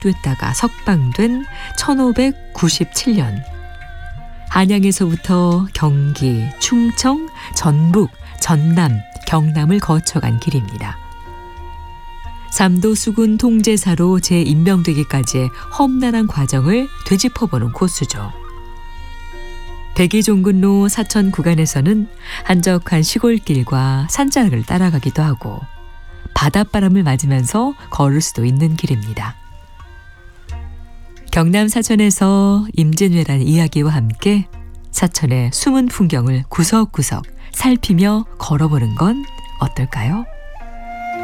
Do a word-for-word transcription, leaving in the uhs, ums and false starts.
구속됐다가 석방된 천오백구십칠 년. 한양에서부터 경기, 충청, 전북, 전남, 경남을 거쳐간 길입니다. 삼도 수군 통제사로 재임명되기까지의 험난한 과정을 되짚어보는 코스죠. 백이종근로 사천 구간에서는 한적한 시골길과 산자락을 따라가기도 하고 바닷바람을 맞으면서 걸을 수도 있는 길입니다. 경남 사천에서 임진왜란 이야기와 함께 사천의 숨은 풍경을 구석구석 살피며 걸어보는 건 어떨까요?